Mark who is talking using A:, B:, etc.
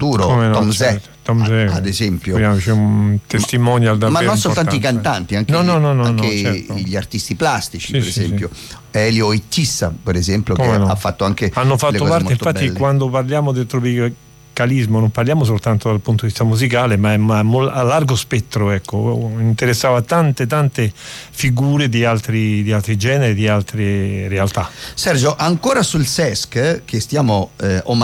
A: futuro,
B: Come no,
A: Tom
B: certo.
A: Zé, ad esempio.
B: C'è un testimonial davvero
A: Ma non soltanto i
B: importante.
A: cantanti, anche, anche
B: certo.
A: gli artisti plastici,
B: Sì,
A: per
B: sì,
A: esempio. Elio Itissa, per esempio,
B: Come
A: che
B: no.
A: ha fatto anche
B: hanno fatto
A: delle cose
B: parte,
A: molto
B: infatti,
A: belle.
B: quando parliamo del tropicalismo non parliamo soltanto dal punto di vista musicale, ma a largo spettro, ecco. Interessava tante figure di altri generi, di altre realtà.
A: Sergio, ancora sul SESC, che stiamo